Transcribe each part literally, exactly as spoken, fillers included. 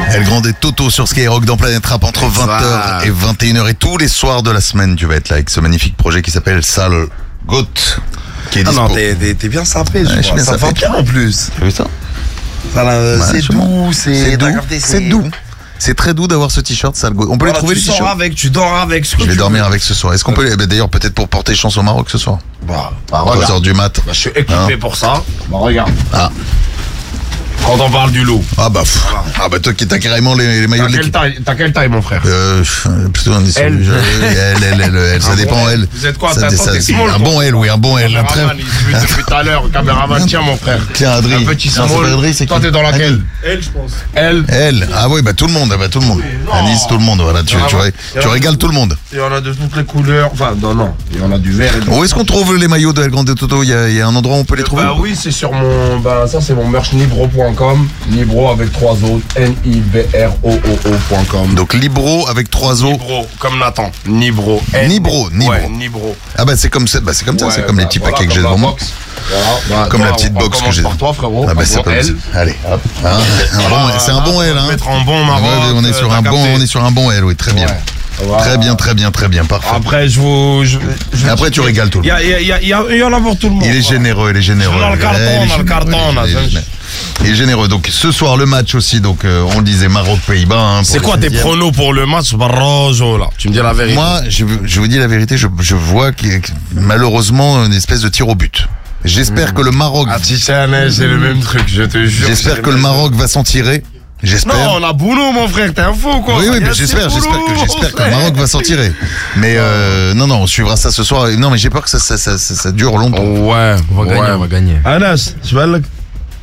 El Grande et Toto sur Skyrock dans Planète Rap entre vingt heures et vingt et une heures. Et tous les soirs de la semaine, tu vas être là avec ce magnifique projet qui s'appelle Sale Goat. Qui est dispo. Ah non, t'es, t'es, t'es bien sapé, je ouais, vois. Ça va bien en plus. T'as vu ça? Ça, là, ouais, c'est doux, c'est, c'est doux. Regardez, c'est doux. C'est très doux d'avoir ce t-shirt Sale Goat. On peut voilà, les trouver tu les sors t-shirts avec, tu dors avec. Ce que je vais tu dormir veux. avec ce soir. Est-ce qu'on peut les... bah, d'ailleurs peut-être pour porter chance au Maroc ce soir. Bah, bah trois heures du mat. Bah, je suis équipé hein pour ça. Bah regarde. Ah. Quand on parle du lot. Ah bah pff. Ah bah toi qui t'as carrément les, les maillots T'as de quelle l'équipe. taille, t'as quelle taille mon frère? Euh, plutôt un dix. L. Elle, elle, elle, elle, ça Un dépend, bon elle. Vous êtes quoi? Ça, T'as ça, t'es c'est small, un toi. bon L, oui, un bon L. Un très... Caméraman, il dit depuis tout à l'heure, caméraman, tiens mon frère. Tiens, Adri. Un petit Non, c'est small. pas Adri, c'est Toi qui? t'es dans laquelle? Elle, je pense. Elle. Elle. Ah oui, bah tout le monde, bah tout le monde. À Nice, tout le monde, voilà. Tu, tu, ré- tu régales tout le monde. Il y en a de toutes les couleurs. Enfin, non, non. Il y en a du vert et du Où est-ce qu'on trouve les maillots de El Grande et Toto? Il y, a, il y a un endroit où on peut les trouver? Bah oui, c'est sur mon. Bah ça, c'est mon merch nibro point com. Nibro avec trois autres. N I B R O O O point com. Donc Libro avec trois os. Nibro, comme Nathan. Nibro. N- Nibro, Nibro. Ouais, Nibro. Ah bah c'est comme ça, bah c'est comme ça, Ouais, c'est comme bah, les petits voilà, paquets que j'ai comme devant la moi. box. Voilà. Bah, Comme toi, la petite on box que commence j'ai. par toi, frérot. Ah bah Un c'est bon comme L. ça. Allez, hop. Hein, un bon- c'est un bon L, hein. Mettre un bon Maroc. Ouais, on est sur euh, un t'as bon, capté. on est sur un bon L, oui, très bien. Ouais. Voilà. Très bien, très bien, très bien, parfait. Après, je vous. Je, je- Et après, tu régales tout le Il y, monde. a- il y, a- il y, a- il y en a pour tout le monde. Il est quoi. généreux, il est généreux. Dans le carton, Ouais, il est dans le généreux, carton, il est là, généreux. ça, Il est généreux. Donc ce soir le match aussi. Donc euh, on le disait Maroc-Pays-Bas. Hein, pour C'est le quoi tes septième. pronos pour le match Barroso là? Tu me dis la vérité. Moi, je, je vous dis la vérité. Je, je vois qu'il y a malheureusement une espèce de tir au but. J'espère que le Maroc. Ah, si c'est un neige, c'est le même truc, je te jure. J'espère c'est que le même- Maroc va s'en tirer. J'espère. Non, on a Bounou, mon frère, t'es un fou quoi. Oui, oui, Il y a mais j'espère, six j'espère que, Bounou, j'espère que le frère. Maroc va s'en tirer. Mais euh, non, non, on suivra ça ce soir. Non, mais j'ai peur que ça, ça, ça, ça, ça dure longtemps. Ouais, On va gagner, on va gagner. Anas, tu vas le.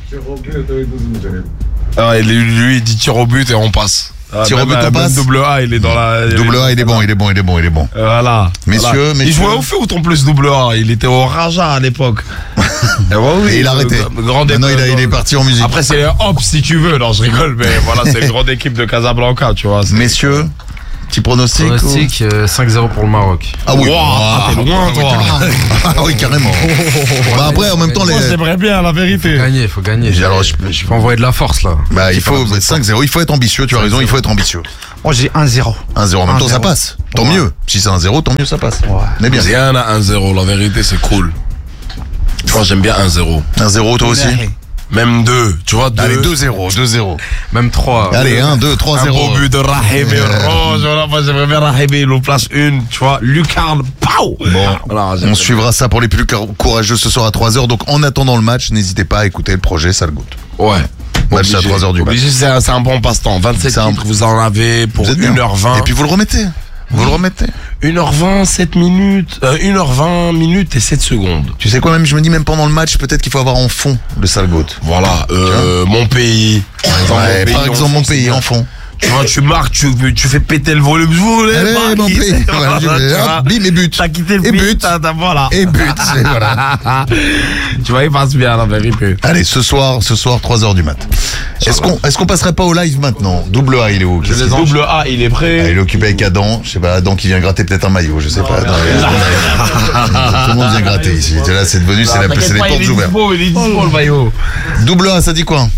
Ah, il est- lui, il dit tir au but et on passe. Ah, Tir au même- but, on même passe. Double A, il est dans la. Double A, il est bon, il est bon, il est bon, il est bon. Voilà. Messieurs, Voilà. messieurs. Il jouait au foot en plus, double A. Il était au Raja à l'époque. Et, ouais, oui, Et il a arrêté. euh, Grande Maintenant, il, a- équipe- il est parti en musique. Après, c'est hop si tu veux. Non, je rigole, mais voilà, c'est une grande équipe de Casablanca, tu vois. c'est- Messieurs, petit pronostic. ou- Pronostic euh, cinq zéro pour le Maroc. Ah oui. Wow, ah, t'es loin, toi. Ah oui, carrément. Bah après, en même temps, les. Moi, j'aimerais bien, la vérité. Gagner, faut gagner. J'ai- alors, je- je- faut envoyer de la force là. Bah, il faut cinq zéro, il faut être ambitieux, tu as raison, il faut être ambitieux. Moi, j'ai un zéro. un zéro, en même un temps, ça zéro. passe. Tant Ouais. mieux. Si c'est un zéro, tant mieux, ça passe. On est bien. Rien à un zéro, la vérité, c'est cool. Je pense que j'aime bien un zéro. un zéro, toi aussi. Même deux, tu vois, deux. Allez, deux zéro, deux zéro. Même trois. Allez, un, deux, trois Un zéro. beau but de Rahimi Rose, voilà, moi j'aimerais bien Rahimi, il nous place une, tu vois, Lucarne, pow. Bon, Voilà, on j'aimerais suivra ça pour les plus car- courageux ce soir à trois heures. Donc, en attendant le match, n'hésitez pas à écouter le projet Sale Goat. bien. Ouais. Match à trois heures du mat. Obligé, c'est un, c'est un bon passe-temps. vingt-sept C'est un- titres, vous en avez pour Vous êtes bien. une heure vingt. Et puis, vous le remettez. Vous le remettez. une heure vingt, sept minutes, euh, une heure vingt minutes et sept secondes. Tu sais quoi, même, je me dis, même pendant le match, peut-être qu'il faut avoir en fond le Sale Goat. Voilà, euh, mon pays. Dans Ouais, mon par pays, exemple, on mon sait pays, bien. en fond. Tu vois, tu marques, tu, tu fais péter le volume. Je voulais Allez, pas mon quitter. pays. Voilà, je Voilà, vais- tu hop, vois. bim, et but. T'as quitté le Et pays, but. t'as- t'as- voilà. Et but. et voilà. Tu vois, il passe bien, la vérité. Allez, ce soir, ce soir, trois heures du mat. Est-ce qu'on, est-ce qu'on passerait pas au live maintenant? Double A, il est où? Qu'est-ce qu'il- Double A, il est Ah, prêt. il est occupé avec Adam. Je sais pas, Adam qui vient gratter peut-être un maillot, je sais pas. Non, tout le monde vient gratter ici. Là, c'est devenu, c'est la, c'est les portes ouvertes. Il est dispo, le maillot. Double A, ça dit quoi?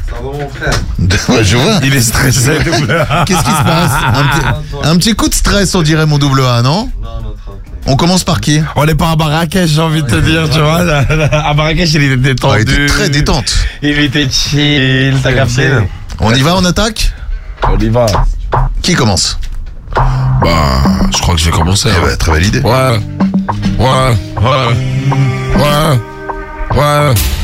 Ouais, je vois. Il est stressé, double A. Qu'est-ce qui se passe? Un petit, un petit coup de stress, on dirait, mon double A, non? On commence par qui? On n'est pas à Marrakech, j'ai envie de te dire, tu vois. À Marrakech, il était détendu. Ah, il était très détente. Il était chill, t'as capté? On y va, on attaque? On y va. Qui commence? Bah, je crois que je vais commencer. Eh ben, très belle idée. Ouais. Ouais. Ouais. Ouais. Ouais.